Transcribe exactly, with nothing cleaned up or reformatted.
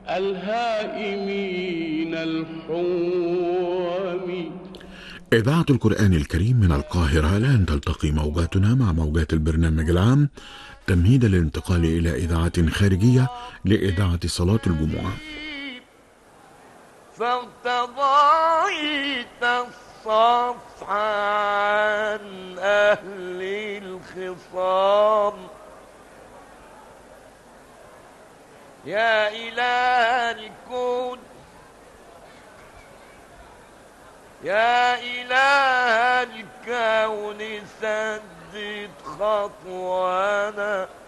الهائمين الحوم. إذاعة القرآن الكريم من القاهرة الآن تلتقي موجاتنا مع موجات البرنامج العام تمهيدا للانتقال إلى إذاعة خارجية لإذاعة صلاة الجمعة. فارتضيت الصفح عن أهل الخصام، يا إله الكون يا إله الكون سدد خطوانا.